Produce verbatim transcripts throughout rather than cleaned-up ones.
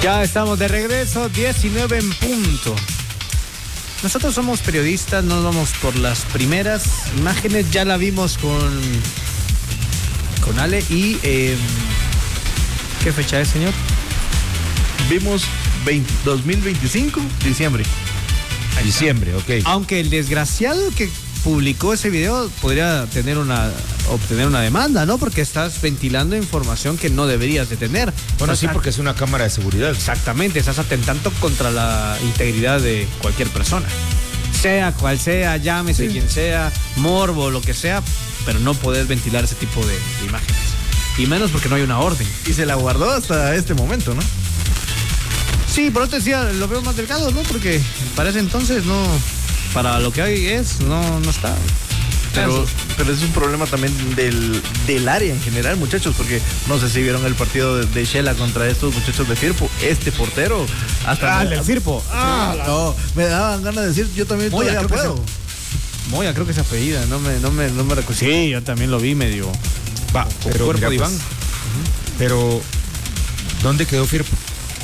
Ya estamos de regreso, diecinueve en punto. Nosotros somos periodistas, no vamos por las primeras imágenes, ya la vimos con, con Ale y... Eh, ¿qué fecha es, señor? Vimos veinte, dos mil veinticinco, diciembre. Diciembre, ok. Aunque el desgraciado que publicó ese video podría tener una obtener una demanda, ¿no? Porque estás ventilando información que no deberías de tener. Bueno, o sea, sí, porque es una cámara de seguridad. Exactamente, estás atentando contra la integridad de cualquier persona. Sea cual sea, llámese sí. quien sea, morbo, lo que sea, pero no poder ventilar ese tipo de, de imágenes. Y menos porque no hay una orden. Y se la guardó hasta este momento, ¿no? Sí, por eso decía, lo veo más delgado, ¿no? Porque para ese entonces no... Para lo que hoy es, no, no está. Pero, pero es un problema también del, del área en general, muchachos, porque no sé si vieron el partido de, de Shela contra estos muchachos de Firpo. Este portero, hasta... Ah, el del Firpo. Ah, no, me daban ganas de decir, yo también Moya, todavía puedo. Se, Moya, creo que se apellida, no me, no me, no me recuerdo. Sí, yo también lo vi medio... Va, pero cuerpo mira, de Iván. Pues, uh-huh. Pero, ¿dónde quedó Firpo?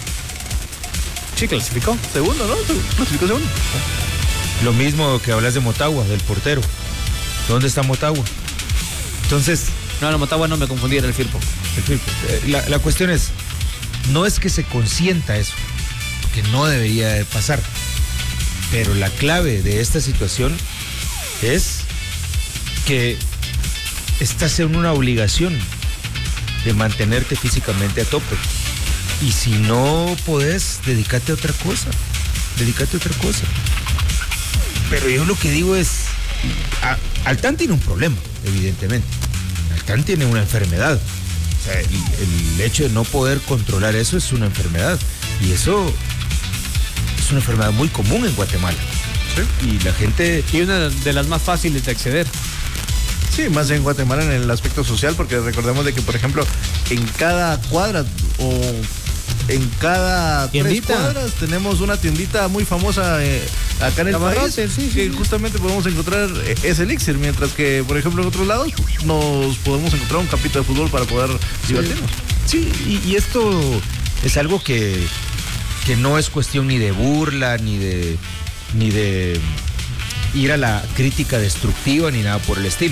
Sí, clasificó. Segundo, ¿no? Clasificó segundo. Lo mismo que hablas de Motagua, del portero. ¿Dónde está Motagua? Entonces... No, no, Motagua no, me confundí, era el Firpo. El Firpo. La, la cuestión es, no es que se consienta eso, porque no debería de pasar. Pero la clave de esta situación es que estás en una obligación de mantenerte físicamente a tope. Y si no podés, dedícate a otra cosa. Dedícate a otra cosa. Pero yo lo que digo es, a, Altán tiene un problema, evidentemente. Altán tiene una enfermedad. O sea, el, el hecho de no poder controlar eso es una enfermedad. Y eso es una enfermedad muy común en Guatemala. ¿Sí? Y la gente... Y una de las más fáciles de acceder. Sí, más en Guatemala en el aspecto social, porque recordemos de que, por ejemplo, en cada cuadra o en cada tiendita. tres cuadras tenemos una tiendita muy famosa eh, acá en el país, sí, sí, que sí. justamente podemos encontrar ese elixir, mientras que, por ejemplo, en otros lados nos podemos encontrar un campito de fútbol para poder sí. divertirnos. Sí, y, y esto es algo que, que no es cuestión ni de burla, ni de, ni de ir a la crítica destructiva, ni nada por el estilo.